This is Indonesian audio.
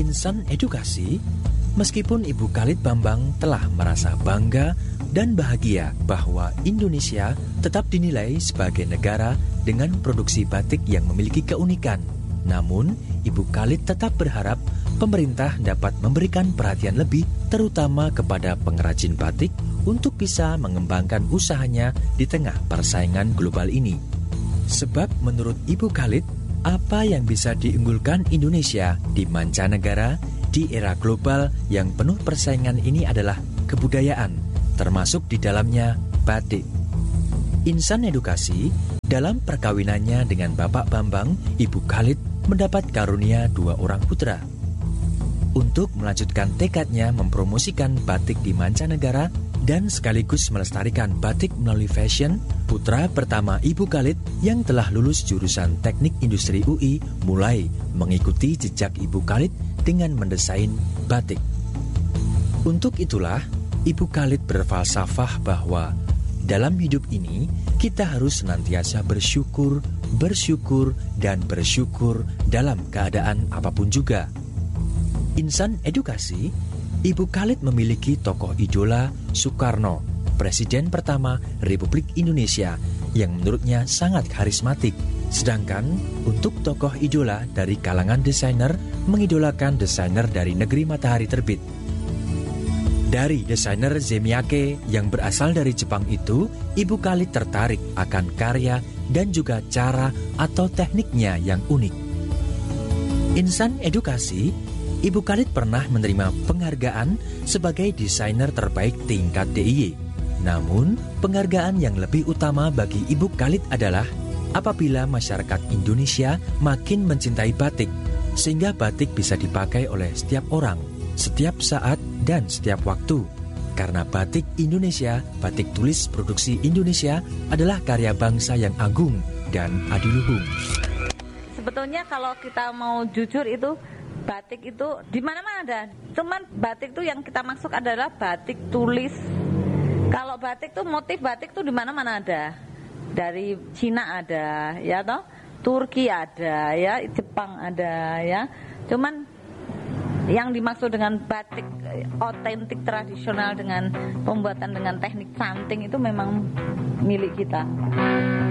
Insan Edukasi, meskipun Ibu Khalid Bambang telah merasa bangga dan bahagia bahwa Indonesia tetap dinilai sebagai negara dengan produksi batik yang memiliki keunikan, namun Ibu Khalid tetap berharap pemerintah dapat memberikan perhatian lebih terutama kepada pengrajin batik untuk bisa mengembangkan usahanya di tengah persaingan global ini. Sebab menurut Ibu Khalid, apa yang bisa diunggulkan Indonesia di mancanegara di era global yang penuh persaingan ini adalah kebudayaan, termasuk di dalamnya batik. Insan Edukasi, dalam perkawinannya dengan Bapak Bambang, Ibu Khalid mendapat karunia 2 orang putra. Untuk melanjutkan tekadnya mempromosikan batik di mancanegara dan sekaligus melestarikan batik melalui fashion, putra pertama Ibu Khalid yang telah lulus jurusan Teknik Industri UI mulai mengikuti jejak Ibu Khalid dengan mendesain batik. Untuk itulah, Ibu Khalid berfalsafah bahwa dalam hidup ini kita harus senantiasa bersyukur, dan bersyukur dalam keadaan apapun juga. Insan Edukasi, Ibu Khalid memiliki tokoh idola Soekarno, Presiden pertama Republik Indonesia yang menurutnya sangat karismatik. Sedangkan untuk tokoh idola dari kalangan desainer mengidolakan desainer dari negeri matahari terbit. Dari desainer Zemiake yang berasal dari Jepang itu, Ibu Khalid tertarik akan karya dan juga cara atau tekniknya yang unik. Insan Edukasi, Ibu Khalid pernah menerima penghargaan sebagai desainer terbaik tingkat DIY. Namun, penghargaan yang lebih utama bagi Ibu Khalid adalah apabila masyarakat Indonesia makin mencintai batik, sehingga batik bisa dipakai oleh setiap orang, setiap saat, dan setiap waktu. Karena batik Indonesia, batik tulis produksi Indonesia adalah karya bangsa yang agung dan adiluhung. Sebetulnya kalau kita mau jujur itu, batik itu di mana-mana ada. Cuman batik itu yang kita maksud adalah batik tulis. Kalau batik tuh motif batik tuh di mana-mana ada. Dari Cina ada, ya toh, Turki ada, ya, Jepang ada, ya. Cuman yang dimaksud dengan batik otentik tradisional dengan pembuatan dengan teknik canting itu memang milik kita.